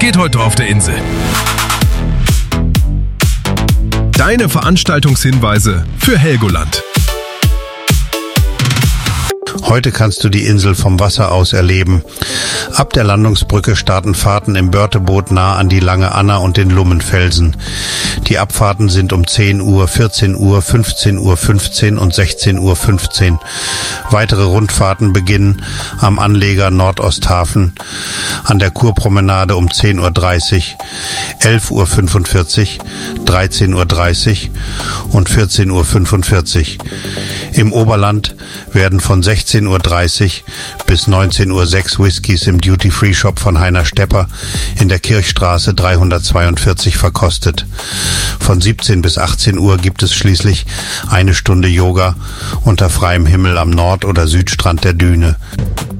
geht heute auf der Insel? Deine Veranstaltungshinweise für Helgoland. Heute kannst du die Insel vom Wasser aus erleben. Ab der Landungsbrücke starten Fahrten im Börteboot nah an die Lange Anna und den Lummenfelsen. Die Abfahrten sind um 10 Uhr, 14 Uhr, 15 Uhr 15 und 16 Uhr 15. Weitere Rundfahrten beginnen am Anleger Nordosthafen, an der Kurpromenade um 10.30 Uhr, 11.45 Uhr, 13.30 Uhr und 14.45 Uhr. Im Oberland werden von 16.30 Uhr bis 19.06 Uhr Whiskys im Duty-Free-Shop von Heiner Stepper in der Kirchstraße 342 verkostet. Von 17 bis 18 Uhr gibt es schließlich eine Stunde Yoga unter freiem Himmel am Nord- oder Südstrand der Düne.